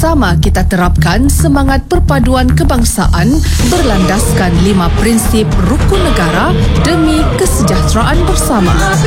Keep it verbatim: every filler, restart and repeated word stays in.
bersama kita terapkan semangat perpaduan kebangsaan berlandaskan lima prinsip rukun negara demi kesejahteraan bersama.